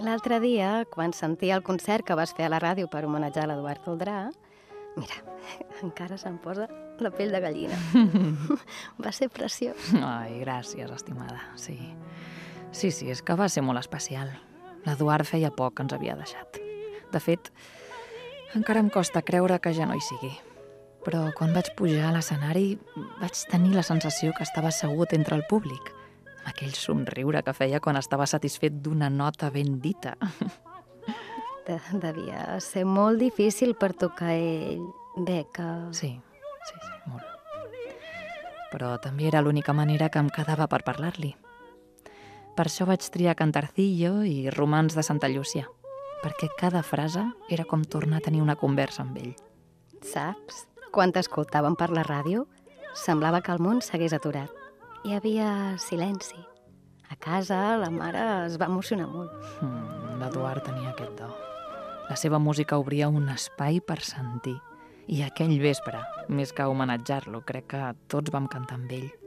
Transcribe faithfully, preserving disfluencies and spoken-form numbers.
L'altre dia, quan sentia el concert que vas fer a la ràdio per homenatjar l'Eduard Toldrà, mira, encara se'm posa la pell de gallina. Va ser preciós. Ai, gràcies, estimada, sí. Sí, sí, és que va ser molt especial. L'Eduard feia poc que ens havia deixat. De fet, encara em costa creure que ja no hi sigui. Però quan vaig pujar a l'escenari vaig tenir la sensació que estava assegut entre el públic, amb aquell somriure que feia quan estava satisfet d'una nota ben dita. De, devia ser molt difícil per tocar ell. Bé, que... Sí, sí, sí, molt. Però també era l'única manera que em quedava per parlar-li. Per això vaig triar Cantarcillo i Romans de Santa Llúcia, perquè cada frase era com tornar a tenir una conversa amb ell. Saps? Quan t'escoltàvem per la ràdio, semblava que el món s'hagués aturat. Hi havia silenci. A casa la mare es va emocionar molt. Mm, L'Eduard tenia aquest do. La seva música obria un espai per sentir. I aquell vespre, més que homenatjar-lo, crec que tots vam cantar amb ell.